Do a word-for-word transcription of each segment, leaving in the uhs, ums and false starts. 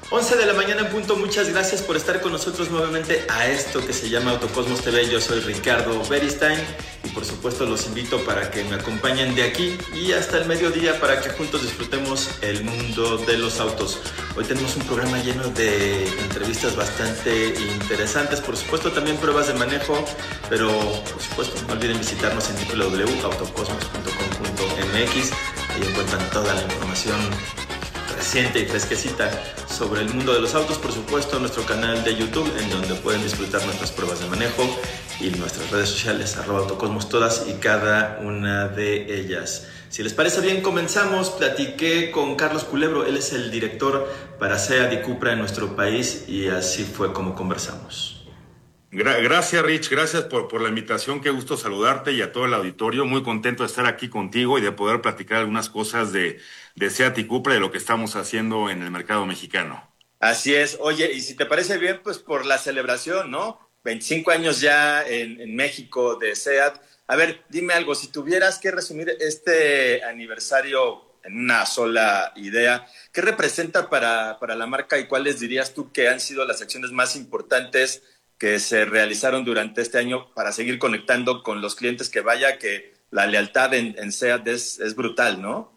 once de la mañana en punto, muchas gracias por estar con nosotros nuevamente a esto que se llama Autocosmos T V. Yo soy Ricardo Beristain y por supuesto los invito para que me acompañen de aquí y hasta el mediodía para que juntos disfrutemos el mundo de los autos. Hoy tenemos un programa lleno de entrevistas bastante interesantes, por supuesto también pruebas de manejo, pero por supuesto no olviden visitarnos en w w w punto autocosmos punto com punto m x. Ahí encuentran toda la información reciente y fresquecita sobre el mundo de los autos, por supuesto nuestro canal de YouTube en donde pueden disfrutar nuestras pruebas de manejo y nuestras redes sociales arroba autocosmos todas y cada una de ellas. Si les parece bien, comenzamos. Platiqué con Carlos Culebro, él es el director para SEAT y Cupra en nuestro país y así fue como conversamos. Gra- gracias Rich, gracias por, por la invitación, qué gusto saludarte y a todo el auditorio, muy contento de estar aquí contigo y de poder platicar algunas cosas de, de SEAT y Cupra, de lo que estamos haciendo en el mercado mexicano. Así es, oye, y si te parece bien, pues por la celebración, ¿no? veinticinco años ya en, en México de SEAT. A ver, dime algo, si tuvieras que resumir este aniversario en una sola idea, ¿qué representa para, para la marca y cuáles dirías tú que han sido las acciones más importantes que se realizaron durante este año para seguir conectando con los clientes? Que vaya que la lealtad en, en SEAT es, es brutal, ¿no?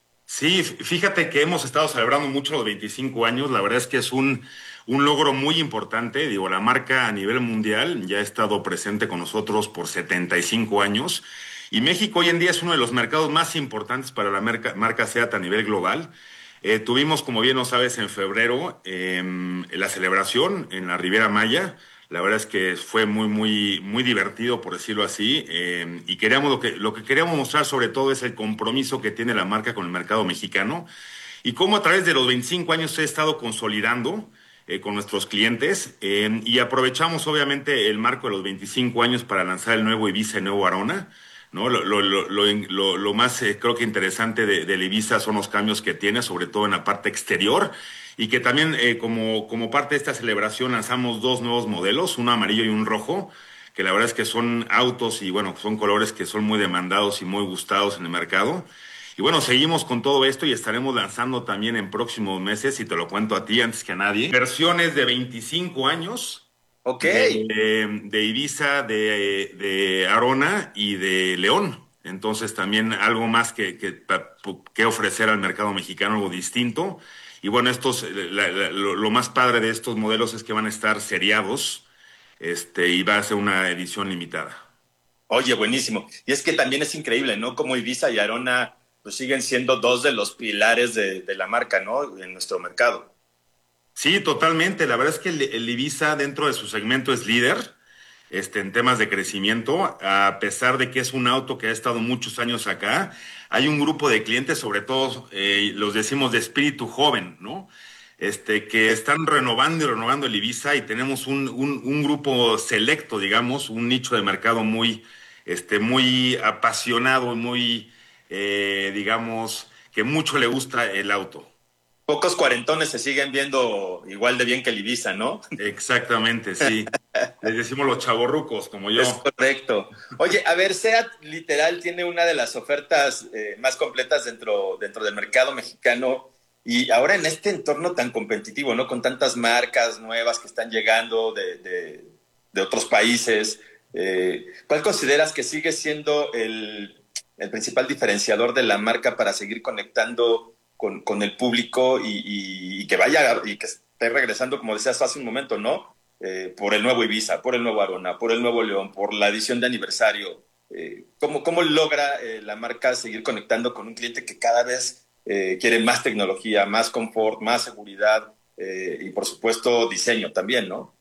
Sí, fíjate que hemos estado celebrando mucho los veinticinco años, la verdad es que es un, un logro muy importante, digo, la marca a nivel mundial ya ha estado presente con nosotros por setenta y cinco años y México hoy en día es uno de los mercados más importantes para la marca, marca SEAT a nivel global. Eh, tuvimos, como bien lo sabes, en febrero eh, la celebración en la Riviera Maya. La verdad es que fue muy, muy, muy divertido, por decirlo así, eh, y queríamos lo que, lo que queríamos mostrar sobre todo es el compromiso que tiene la marca con el mercado mexicano y cómo a través de los veinticinco años se ha estado consolidando eh, con nuestros clientes eh, y aprovechamos obviamente el marco de los veinticinco años para lanzar el nuevo Ibiza y el nuevo Arona, ¿no? Lo, lo, lo, lo, lo más eh, creo que interesante de, del Ibiza son los cambios que tiene, sobre todo en la parte exterior, y que también eh, como, como parte de esta celebración lanzamos dos nuevos modelos, un amarillo y un rojo, que la verdad es que son autos y bueno, son colores que son muy demandados y muy gustados en el mercado. Y bueno, seguimos con todo esto y estaremos lanzando también en próximos meses, y te lo cuento a ti antes que a nadie, versiones de veinticinco años. Ok. De, de Ibiza, de, de Arona y de León. Entonces también algo más que, que, que ofrecer al mercado mexicano, algo distinto. Y bueno, estos, la, la, lo, lo más padre de estos modelos es que van a estar seriados este, y va a ser una edición limitada. Oye, buenísimo. Y es que también es increíble, ¿no? Como Ibiza y Arona pues siguen siendo dos de los pilares de, de la marca, ¿no? En nuestro mercado. Sí, totalmente. La verdad es que el, el Ibiza dentro de su segmento es líder este, en temas de crecimiento, a pesar de que es un auto que ha estado muchos años acá. Hay un grupo de clientes, sobre todo eh, los decimos de espíritu joven, ¿no? Este, que están renovando y renovando el Ibiza y tenemos un, un, un grupo selecto, digamos, un nicho de mercado muy, este, muy apasionado, muy, eh, digamos, que mucho le gusta el auto. Pocos cuarentones se siguen viendo igual de bien que el Ibiza, ¿no? Exactamente, sí. Les decimos los chavorrucos, como yo. Es correcto. Oye, a ver, SEAT literal tiene una de las ofertas eh, más completas dentro, dentro del mercado mexicano y ahora en este entorno tan competitivo, ¿no? Con tantas marcas nuevas que están llegando de, de, de otros países, eh, ¿cuál consideras que sigue siendo el, el principal diferenciador de la marca para seguir conectando con, con el público y, y, y que vaya y que esté regresando, como decías hace un momento, ¿no? Eh, por el nuevo Ibiza, por el nuevo Arona, por el nuevo León, por la edición de aniversario. Eh, ¿cómo, ¿Cómo logra eh, la marca seguir conectando con un cliente que cada vez eh, quiere más tecnología, más confort, más seguridad eh, y por supuesto diseño también, ¿no?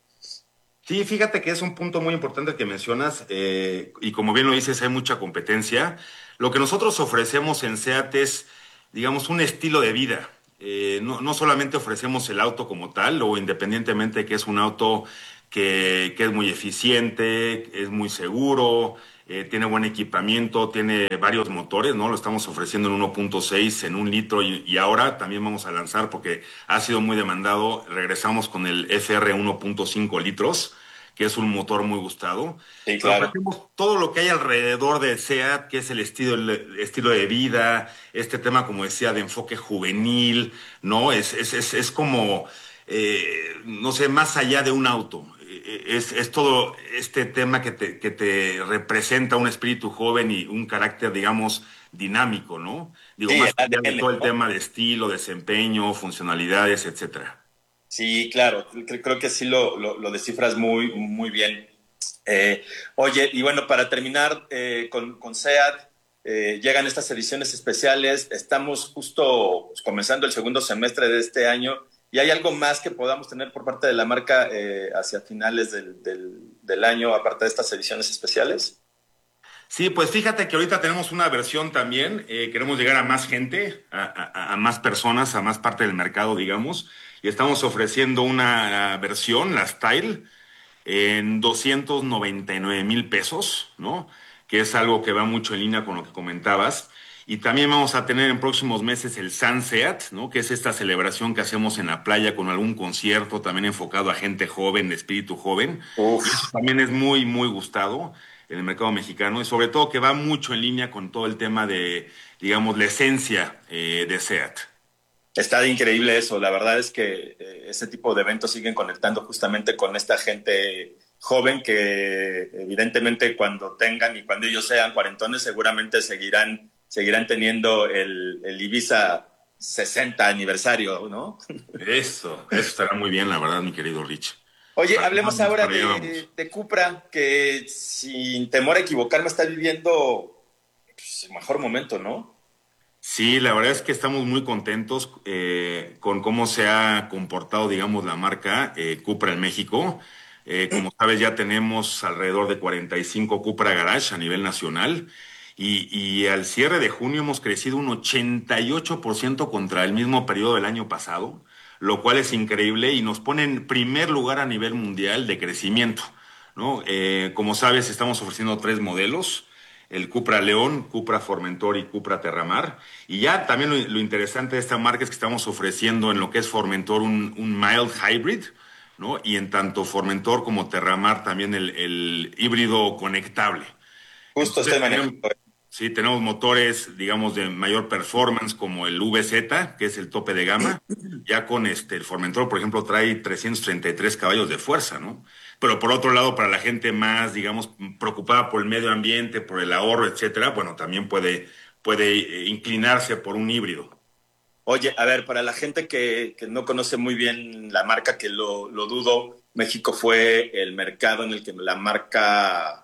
Sí, fíjate que es un punto muy importante que mencionas eh, y como bien lo dices, hay mucha competencia. Lo que nosotros ofrecemos en SEAT es, digamos, un estilo de vida. Eh, no, no solamente ofrecemos el auto como tal, o independientemente que es un auto que, que es muy eficiente, es muy seguro, eh, tiene buen equipamiento, tiene varios motores, ¿no? Lo estamos ofreciendo en uno punto seis, en un litro y, y ahora también vamos a lanzar porque ha sido muy demandado. Regresamos con el F R uno punto cinco litros, que es un motor muy gustado. Sí, Pero claro. ofrecemos todo lo que hay alrededor de SEAT, que es el estilo, el estilo de vida, este tema, como decía, de enfoque juvenil, ¿no? Es, es, es, es como eh, no sé, más allá de un auto. Eh, Es, es todo este tema que te, que te representa un espíritu joven y un carácter, digamos, dinámico, ¿no? Digo, Sí, el más allá de A D N, todo el ¿no? tema de estilo, desempeño, funcionalidades, etcétera. Sí, claro, creo, creo que sí lo, lo, lo descifras muy, muy bien. Eh, oye, y bueno, para terminar eh, con, con SEAT, eh, llegan estas ediciones especiales, estamos justo pues, comenzando el segundo semestre de este año, y hay algo más que podamos tener por parte de la marca eh, hacia finales del, del, del año, aparte de estas ediciones especiales. Sí, pues fíjate que ahorita tenemos una versión también, eh, queremos llegar a más gente, a, a- a más personas, a más parte del mercado, digamos, y estamos ofreciendo una versión, la Style, en doscientos noventa y nueve mil pesos, ¿no? Que es algo que va mucho en línea con lo que comentabas. Y también vamos a tener en próximos meses el Sunset, ¿no? Que es esta celebración que hacemos en la playa con algún concierto también enfocado a gente joven, de espíritu joven. Y eso Uf. también es muy, muy gustado en el mercado mexicano y sobre todo que va mucho en línea con todo el tema de, digamos, la esencia eh, de SEAT. Está increíble eso. La verdad es que eh, ese tipo de eventos siguen conectando justamente con esta gente joven que evidentemente cuando tengan y cuando ellos sean cuarentones seguramente seguirán, seguirán teniendo el, el Ibiza sesenta aniversario, ¿no? Eso, eso estará muy bien, la verdad, mi querido Rich. Oye, Para allá hablemos vamos, ahora para allá vamos. de, de Cupra, que sin temor a equivocarme está viviendo pues, el mejor momento, ¿no? Sí, la verdad es que estamos muy contentos eh, con cómo se ha comportado, digamos, la marca eh, Cupra en México. Eh, como sabes, ya tenemos alrededor de cuarenta y cinco Cupra Garage a nivel nacional y, y al cierre de junio hemos crecido un ochenta y ocho por ciento contra el mismo periodo del año pasado, lo cual es increíble y nos pone en primer lugar a nivel mundial de crecimiento, ¿no? Eh, como sabes, estamos ofreciendo tres modelos, el Cupra León, Cupra Formentor y Cupra Terramar. Y ya también lo, lo interesante de esta marca es que estamos ofreciendo en lo que es Formentor un, un mild hybrid, ¿no? Y en tanto Formentor como Terramar también el, el híbrido conectable. Justo estoy Entonces manejando. tenemos, sí, tenemos motores, digamos, de mayor performance como el V Z, que es el tope de gama. Ya con este, el Formentor, por ejemplo, trae trescientos treinta y tres caballos de fuerza, ¿no? Pero por otro lado, para la gente más, digamos, preocupada por el medio ambiente, por el ahorro, etcétera, bueno, también puede, puede eh, inclinarse por un híbrido. Oye, a ver, para la gente que, que no conoce muy bien la marca, que lo, lo dudo, México fue el mercado en el que la marca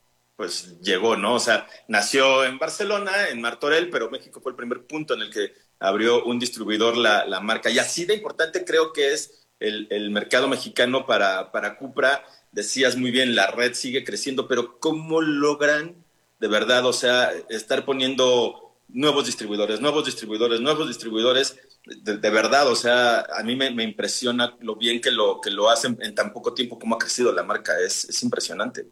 pues llegó, ¿no? O sea, nació en Barcelona, en Martorell, pero México fue el primer punto en el que abrió un distribuidor la, la marca. Y así de importante creo que es el, el mercado mexicano para, para Cupra. Decías muy bien, la red sigue creciendo, pero ¿cómo logran de verdad, o sea, estar poniendo nuevos distribuidores, nuevos distribuidores, nuevos distribuidores? De, de verdad, o sea, a mí me, me, impresiona lo bien que lo, que lo hacen en tan poco tiempo, cómo ha crecido la marca. Es, es impresionante.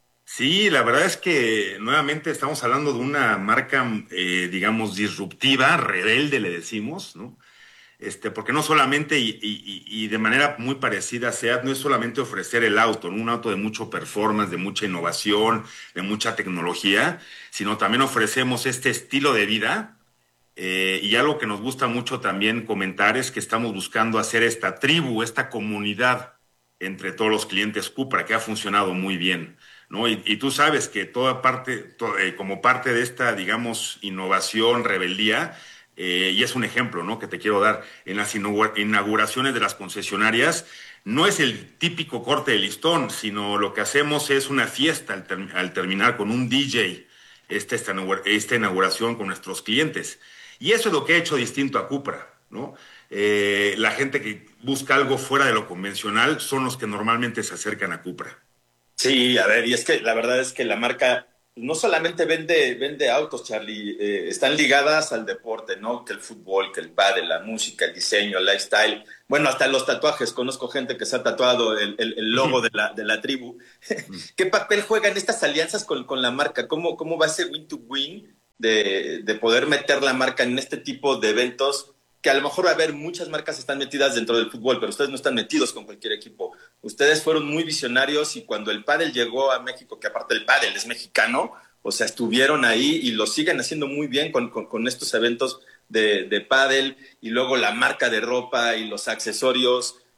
Sí, la verdad es que nuevamente estamos hablando de una marca, eh, digamos, disruptiva, rebelde, le decimos, ¿no? Este, porque no solamente, y, y- y de manera muy parecida a SEAT, no es solamente ofrecer el auto, ¿no? Un auto de mucho performance, de mucha innovación, de mucha tecnología, sino también ofrecemos este estilo de vida. Eh, y algo que nos gusta mucho también comentar es que estamos buscando hacer esta tribu, esta comunidad entre todos los clientes Cupra, que ha funcionado muy bien, ¿no? Y, y tú sabes que toda parte, to- eh, como parte de esta, digamos, innovación, rebeldía, eh, y es un ejemplo, ¿no? Que te quiero dar, en las inaugura- inauguraciones de las concesionarias, no es el típico corte de listón, sino lo que hacemos es una fiesta al, ter- al terminar con un D J esta, esta, esta inauguración con nuestros clientes. Y eso es lo que ha hecho distinto a Cupra, ¿no? Eh, la gente que busca algo fuera de lo convencional son los que normalmente se acercan a Cupra. Sí, a ver, y es que la verdad es que la marca no solamente vende, vende autos, Charlie, eh, están ligadas al deporte, ¿no? Que el fútbol, que el pádel, la música, el diseño, el lifestyle, bueno, hasta los tatuajes. Conozco gente que se ha tatuado el, el, el logo de la, de la tribu. ¿Qué papel juegan estas alianzas con, con la marca? ¿Cómo, ¿Cómo va ese win-to-win de, de poder meter la marca en este tipo de eventos? Que a lo mejor va a haber muchas marcas están metidas dentro del fútbol, pero ustedes no están metidos con cualquier equipo. Ustedes fueron muy visionarios y cuando el pádel llegó a México, que aparte el pádel es mexicano, o sea, estuvieron ahí y lo siguen haciendo muy bien con, con, con estos eventos de, de pádel y luego la marca de ropa y los accesorios.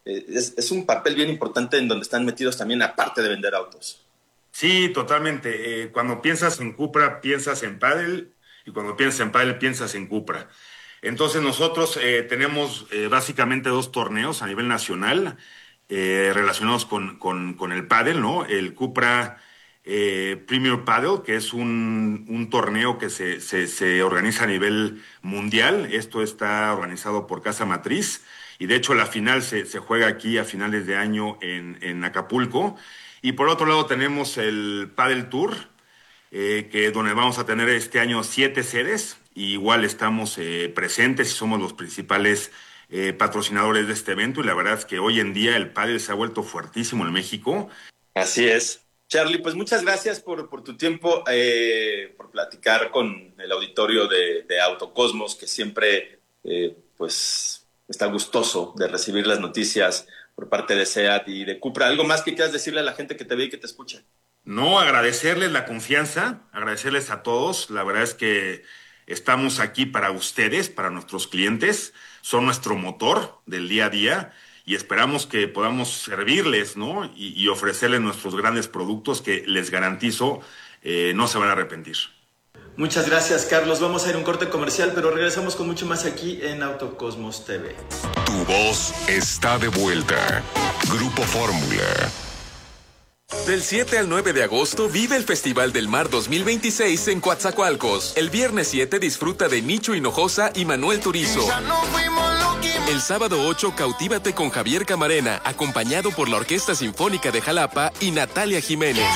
eh, es, es un papel bien importante en donde están metidos también, aparte de vender autos. Sí, totalmente. Eh, cuando piensas en Cupra, piensas en pádel, y cuando piensas en pádel, piensas en Cupra. Entonces nosotros eh, tenemos eh, básicamente dos torneos a nivel nacional eh, relacionados con, con, con el pádel, ¿no? El Cupra eh, Premier Padel, que es un, un torneo que se, se, se organiza a nivel mundial. Esto está organizado por Casa Matriz, y de hecho la final se, se juega aquí a finales de año en, en Acapulco. Y por otro lado tenemos el Padel Tour, eh, que donde vamos a tener este año siete sedes. Y igual estamos eh, presentes y somos los principales eh, patrocinadores de este evento. Y la verdad es que hoy en día el pádel se ha vuelto fuertísimo en México. Así es. Charlie, pues muchas gracias por, por tu tiempo, eh, por platicar con el auditorio de, de Autocosmos, que siempre eh, pues está gustoso de recibir las noticias por parte de SEAT y de Cupra. ¿Algo más que quieras decirle a la gente que te ve y que te escucha? No, agradecerles la confianza, agradecerles a todos. La verdad es que estamos aquí para ustedes, para nuestros clientes. Son nuestro motor del día a día y esperamos que podamos servirles, ¿no? Y, y ofrecerles nuestros grandes productos que les garantizo eh, no se van a arrepentir. Muchas gracias, Carlos. Vamos a ir a un corte comercial, pero regresamos con mucho más aquí en Autocosmos T V. Tu voz está de vuelta. Grupo Fórmula. Del siete al nueve de agosto vive el Festival del Mar dos mil veintiséis en Coatzacoalcos. El viernes siete disfruta de Micho Hinojosa y Manuel Turizo. El sábado ocho cautívate con Javier Camarena, acompañado por la Orquesta Sinfónica de Jalapa y Natalia Jiménez.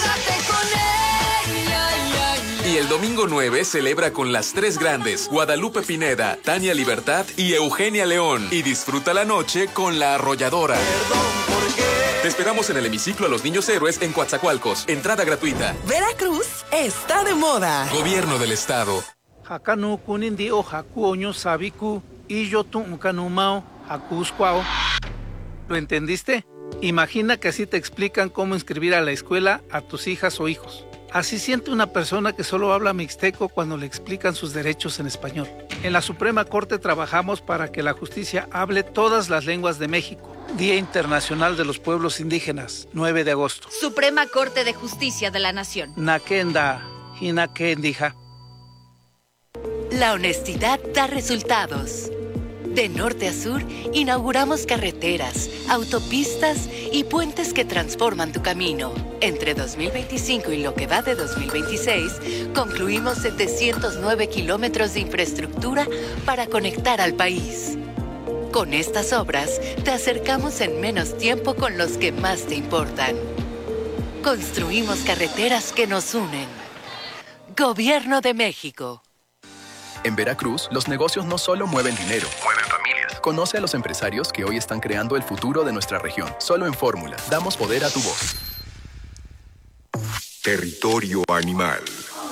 Y el domingo nueve celebra con las tres grandes, Guadalupe Pineda, Tania Libertad y Eugenia León. Y disfruta la noche con La Arrolladora. Te esperamos en el hemiciclo a los Niños Héroes en Coatzacoalcos. Entrada gratuita. Veracruz está de moda. Gobierno del Estado. Hakanu kunindi o hakuoño sabiku y yo tu kanumao hakuscuao. ¿Lo entendiste? Imagina que así te explican cómo inscribir a la escuela a tus hijas o hijos. Así siente una persona que solo habla mixteco cuando le explican sus derechos en español. En la Suprema Corte trabajamos para que la justicia hable todas las lenguas de México. Día Internacional de los Pueblos Indígenas, nueve de agosto. Suprema Corte de Justicia de la Nación. Nakenda, Hinakendija. La honestidad da resultados. De norte a sur, inauguramos carreteras, autopistas y puentes que transforman tu camino. Entre dos mil veinticinco y lo que va de dos mil veintiséis, concluimos setecientos nueve kilómetros de infraestructura para conectar al país. Con estas obras, te acercamos en menos tiempo con los que más te importan. Construimos carreteras que nos unen. Gobierno de México. En Veracruz, los negocios no solo mueven dinero, mueven familias. Conoce a los empresarios que hoy están creando el futuro de nuestra región. Solo en Fórmula, damos poder a tu voz. Territorio animal.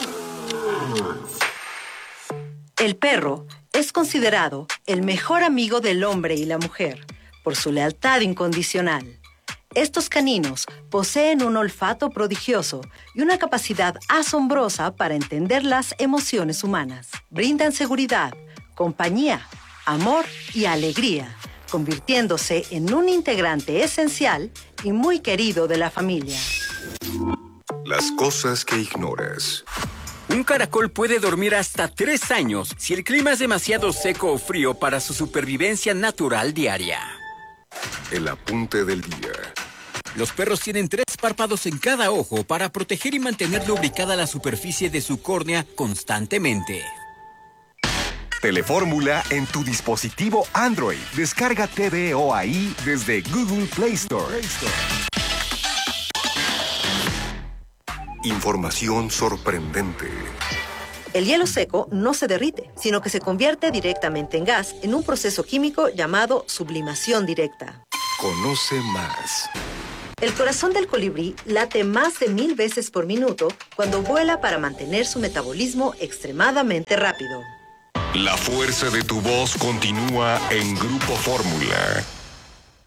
El perro es considerado el mejor amigo del hombre y la mujer por su lealtad incondicional. Estos caninos poseen un olfato prodigioso y una capacidad asombrosa para entender las emociones humanas. Brindan seguridad, compañía, amor y alegría, convirtiéndose en un integrante esencial y muy querido de la familia. Las cosas que ignoras. Un caracol puede dormir hasta tres años si el clima es demasiado seco o frío para su supervivencia natural diaria. El apunte del día. Los perros tienen tres párpados en cada ojo para proteger y mantener lubricada la superficie de su córnea constantemente. Telefórmula en tu dispositivo Android. Descarga T V O ahí desde Google Play Store. Play Store. Información sorprendente. El hielo seco no se derrite, sino que se convierte directamente en gas en un proceso químico llamado sublimación directa. Conoce más. El corazón del colibrí late más de mil veces por minuto cuando vuela para mantener su metabolismo extremadamente rápido. La fuerza de tu voz continúa en Grupo Fórmula.